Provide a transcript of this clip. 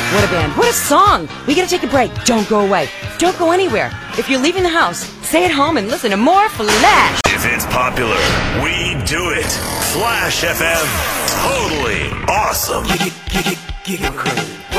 What a band. What a song. We gotta take a break. Don't go away. Don't go anywhere. If you're leaving the house, stay at home and listen to more Flash. If it's popular, we do it. Flash FM. Totally awesome. Get crew.